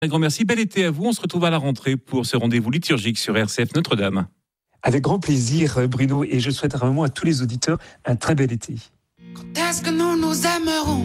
Un grand merci, bel été à vous. On se retrouve à la rentrée pour ce rendez-vous liturgique sur RCF Notre-Dame. Avec grand plaisir, Bruno, et je souhaite vraiment à tous les auditeurs un très bel été. Quand est-ce que nous nous aimerons ?